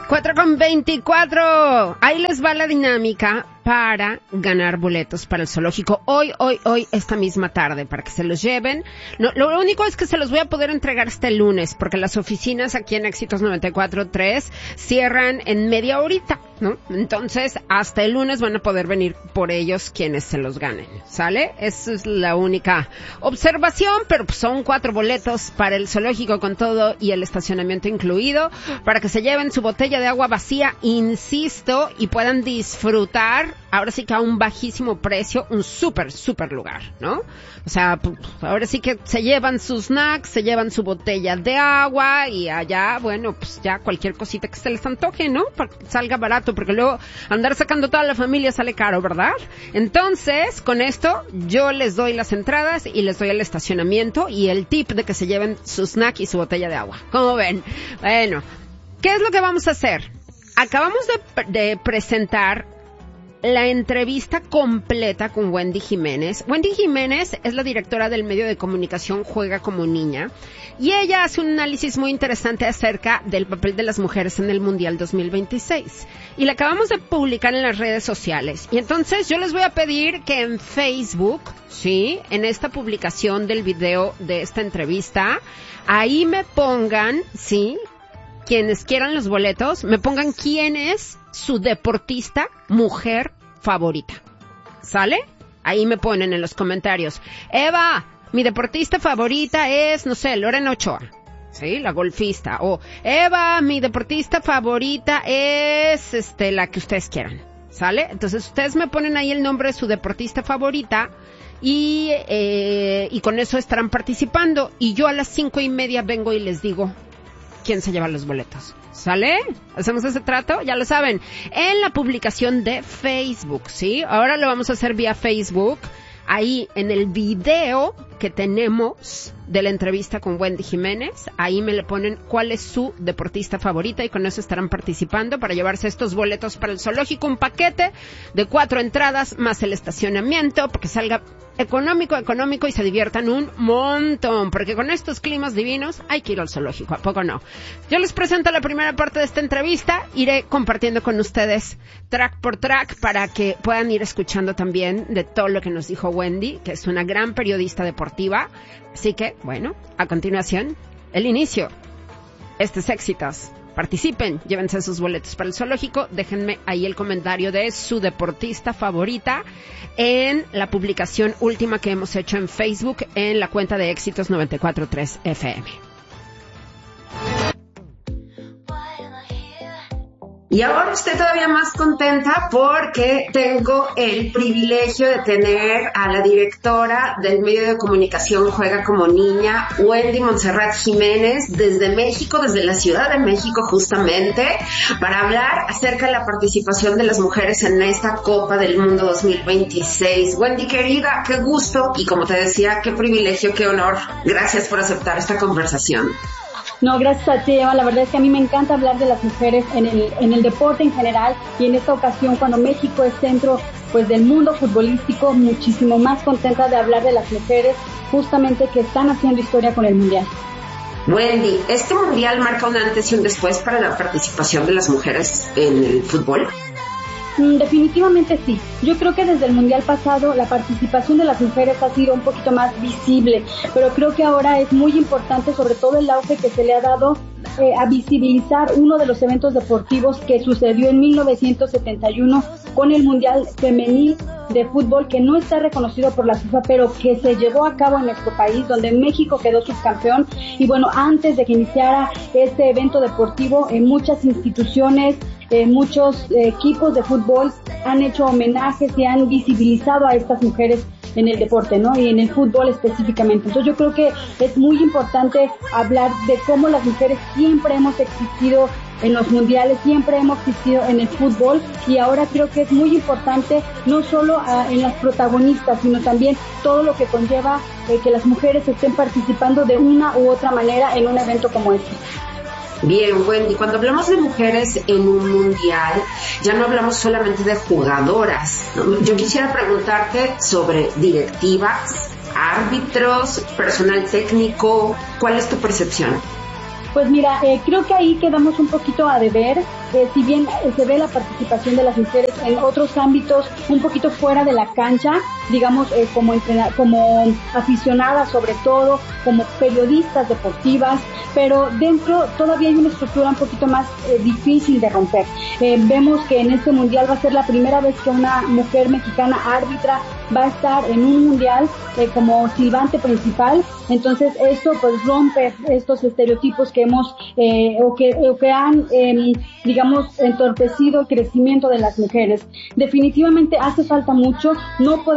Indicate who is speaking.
Speaker 1: 4:24. Ahí les va la dinámica para ganar boletos para el zoológico hoy, esta misma tarde, para que se los lleven. No, lo único es que se los voy a poder entregar hasta el lunes, porque las oficinas aquí en Éxitos 94.3 cierran en media horita, ¿no? Entonces, hasta el lunes van a poder venir por ellos quienes se los ganen, ¿sale? Esa es la única observación, pero pues son 4 boletos para el zoológico con todo y el estacionamiento incluido, para que se lleven su botella de agua vacía, insisto, y puedan disfrutar ahora sí que a un bajísimo precio, un súper lugar, ¿no? O sea, ahora sí que se llevan sus snacks, se llevan su botella de agua y allá, bueno, pues ya cualquier cosita que se les antoje, ¿no? Para que salga barato, porque luego andar sacando toda la familia sale caro, ¿verdad? Entonces, con esto yo les doy las entradas y les doy el estacionamiento y el tip de que se lleven su snack y su botella de agua. ¿Cómo ven? Bueno, ¿qué es lo que vamos a hacer? Acabamos de presentar la entrevista completa con Wendy Jiménez. Wendy Jiménez es la directora del medio de comunicación Juega como Niña y ella hace un análisis muy interesante acerca del papel de las mujeres en el Mundial 2026 y la acabamos de publicar en las redes sociales. Y entonces yo les voy a pedir que en Facebook, sí, en esta publicación del video de esta entrevista, ahí me pongan, sí, quienes quieran los boletos, me pongan quién es su deportista mujer favorita. ¿Sale? Ahí me ponen en los comentarios. Eva, mi deportista favorita es, no sé, Lorena Ochoa. ¿Sí? La golfista. O, Eva, mi deportista favorita es, la que ustedes quieran. ¿Sale? Entonces ustedes me ponen ahí el nombre de su deportista favorita y con eso estarán participando. Y yo a las 5:30 vengo y les digo quién se lleva los boletos. ¿Sale? ¿Hacemos ese trato? Ya lo saben. En la publicación de Facebook, ¿sí? Ahora lo vamos a hacer vía Facebook. Ahí en el video que tenemos de la entrevista con Wendy Jiménez, ahí me le ponen cuál es su deportista favorita y con eso estarán participando para llevarse estos boletos para el zoológico, un paquete de 4 entradas más el estacionamiento, porque salga económico y se diviertan un montón, porque con estos climas divinos hay que ir al zoológico, ¿a poco no? Yo les presento la primera parte de esta entrevista, iré compartiendo con ustedes track por track para que puedan ir escuchando también de todo lo que nos dijo Wendy, que es una gran periodista deportiva. Así que, bueno, a continuación, el inicio. Este es Éxitos. Participen, llévense sus boletos para el zoológico, déjenme ahí el comentario de su deportista favorita en la publicación última que hemos hecho en Facebook en la cuenta de Éxitos 94.3 FM. Y ahora estoy todavía más contenta porque tengo el privilegio de tener a la directora del medio de comunicación Juega como Niña, Wendy Montserrat Jiménez, desde México, desde la Ciudad de México justamente, para hablar acerca de la participación de las mujeres en esta Copa del Mundo 2026. Wendy, querida, qué gusto y como te decía, qué privilegio, qué honor. Gracias por aceptar esta conversación.
Speaker 2: No, gracias a ti, Eva. La verdad es que a mí me encanta hablar de las mujeres en el deporte en general y en esta ocasión cuando México es centro pues del mundo futbolístico, muchísimo más contenta de hablar de las mujeres justamente que están haciendo historia con el Mundial.
Speaker 1: Wendy, ¿este Mundial marca un antes y un después para la participación de las mujeres en el fútbol?
Speaker 2: Definitivamente sí. Yo creo que desde el Mundial pasado la participación de las mujeres ha sido un poquito más visible, pero creo que ahora es muy importante, sobre todo el auge que se le ha dado a visibilizar uno de los eventos deportivos que sucedió en 1971 con el Mundial Femenil de Fútbol, que no está reconocido por la FIFA, pero que se llevó a cabo en nuestro país, donde México quedó subcampeón. Y bueno, antes de que iniciara este evento deportivo, muchas instituciones, muchos equipos de fútbol han hecho homenajes y han visibilizado a estas mujeres en el deporte, ¿no? Y en el fútbol específicamente. Entonces yo creo que es muy importante hablar de cómo las mujeres siempre hemos existido en los mundiales, siempre hemos existido en el fútbol y ahora creo que es muy importante no solo en las protagonistas, sino también todo lo que conlleva que las mujeres estén participando de una u otra manera en un evento como este.
Speaker 1: Bien, Wendy, cuando hablamos de mujeres en un mundial, ya no hablamos solamente de jugadoras, ¿no? Yo quisiera preguntarte sobre directivas, árbitros, personal técnico. ¿Cuál es tu percepción?
Speaker 2: Pues mira, creo que ahí quedamos un poquito a deber si bien se ve la participación de las mujeres en otros ámbitos un poquito fuera de la cancha, digamos, como aficionadas sobre todo, como periodistas deportivas, pero dentro todavía hay una estructura un poquito más difícil de romper. Vemos que en este mundial va a ser la primera vez que una mujer mexicana árbitra va a estar en un mundial como silbante principal. Entonces esto pues rompe estos estereotipos que hemos o que han digamos entorpecido el crecimiento de las mujeres. Definitivamente hace falta mucho, no podemos